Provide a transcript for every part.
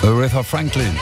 Aretha Franklin.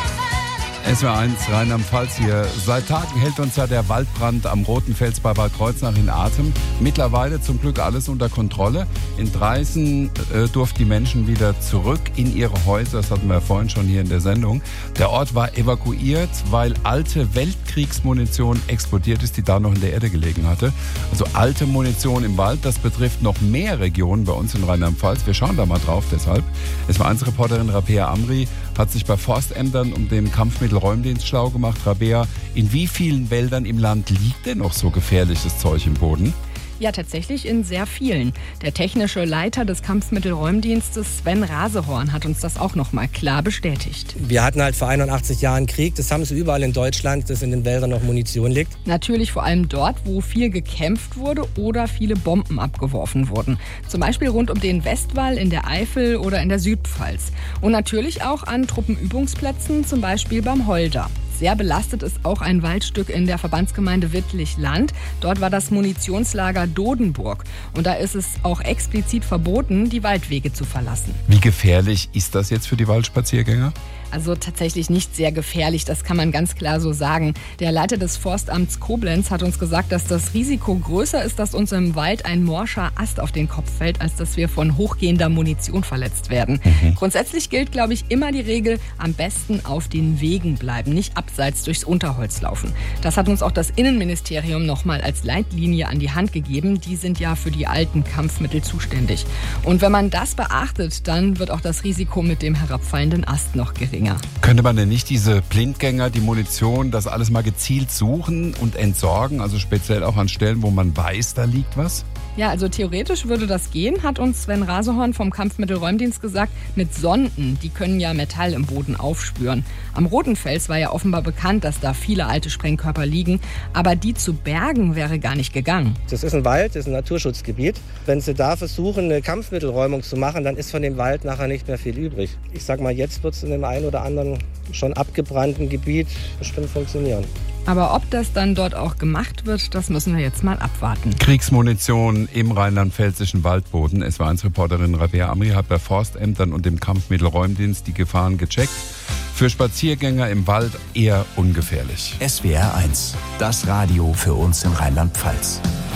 SWR1 Rheinland-Pfalz hier. Seit Tagen hält uns ja der Waldbrand am Roten Fels bei Bad Kreuznach in Atem. Mittlerweile zum Glück alles unter Kontrolle. In Dreisen durften die Menschen wieder zurück in ihre Häuser. Das hatten wir ja vorhin schon hier in der Sendung. Der Ort war evakuiert, weil alte Weltkriegsmunition explodiert ist, die da noch in der Erde gelegen hatte. Also alte Munition im Wald, das betrifft noch mehr Regionen bei uns in Rheinland-Pfalz. Wir schauen da mal drauf deshalb. SWR1-Reporterin Rabea Amri hat sich bei Forstämtern um den Kampfmittelräumdienst schlau gemacht. Rabea, in wie vielen Wäldern im Land liegt denn noch so gefährliches Zeug im Boden? Ja, tatsächlich in sehr vielen. Der technische Leiter des Kampfmittelräumdienstes, Sven Rasehorn, hat uns das auch noch mal klar bestätigt. Wir hatten halt vor 81 Jahren Krieg. Das haben sie überall in Deutschland, dass in den Wäldern noch Munition liegt. Natürlich vor allem dort, wo viel gekämpft wurde oder viele Bomben abgeworfen wurden. Zum Beispiel rund um den Westwall in der Eifel oder in der Südpfalz. Und natürlich auch an Truppenübungsplätzen, zum Beispiel beim Holder. Sehr belastet ist auch ein Waldstück in der Verbandsgemeinde Wittlich-Land. Dort war das Munitionslager Dodenburg. Und da ist es auch explizit verboten, die Waldwege zu verlassen. Wie gefährlich ist das jetzt für die Waldspaziergänger? Also tatsächlich nicht sehr gefährlich, das kann man ganz klar so sagen. Der Leiter des Forstamts Koblenz hat uns gesagt, dass das Risiko größer ist, dass uns im Wald ein morscher Ast auf den Kopf fällt, als dass wir von hochgehender Munition verletzt werden. Grundsätzlich gilt, glaube ich, immer die Regel, am besten auf den Wegen bleiben, nicht abseits durchs Unterholz laufen. Das hat uns auch das Innenministerium nochmal als Leitlinie an die Hand gegeben. Die sind ja für die alten Kampfmittel zuständig. Und wenn man das beachtet, dann wird auch das Risiko mit dem herabfallenden Ast noch geringer. Könnte man denn nicht diese Blindgänger, die Munition, das alles mal gezielt suchen und entsorgen? Also speziell auch an Stellen, wo man weiß, da liegt was? Ja, also theoretisch würde das gehen, hat uns Sven Rasehorn vom Kampfmittelräumdienst gesagt, mit Sonden. Die können ja Metall im Boden aufspüren. Am Roten Fels war ja offenbar bekannt, dass da viele alte Sprengkörper liegen. Aber die zu bergen wäre gar nicht gegangen. Das ist ein Wald, das ist ein Naturschutzgebiet. Wenn sie da versuchen, eine Kampfmittelräumung zu machen, dann ist von dem Wald nachher nicht mehr viel übrig. Ich sag mal, jetzt wird es in dem einen oder anderen schon abgebrannten Gebiet bestimmt funktionieren. Aber ob das dann dort auch gemacht wird, das müssen wir jetzt mal abwarten. Kriegsmunition im rheinland-pfälzischen Waldboden. SWR1-Reporterin Rabea Amri hat bei Forstämtern und dem Kampfmittelräumdienst die Gefahren gecheckt. Für Spaziergänger im Wald eher ungefährlich. SWR1, das Radio für uns in Rheinland-Pfalz.